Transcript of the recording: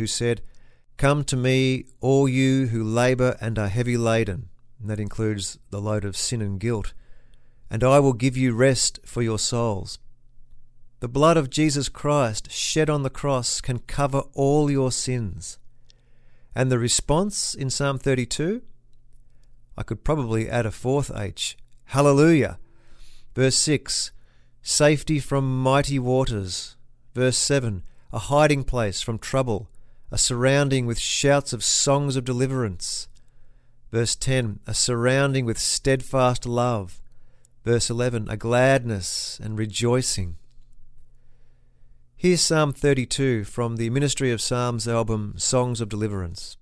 who said, "Come to me, all you who labour and are heavy laden," and that includes the load of sin and guilt, "and I will give you rest for your souls." The blood of Jesus Christ shed on the cross can cover all your sins. And the response in Psalm 32? I could probably add a fourth H. Hallelujah! Verse 6, safety from mighty waters. Verse 7, a hiding place from trouble, a surrounding with shouts of songs of deliverance. Verse 10, a surrounding with steadfast love. Verse 11, a gladness and rejoicing. Here's Psalm 32 from the Ministry of Psalms album Songs of Deliverance.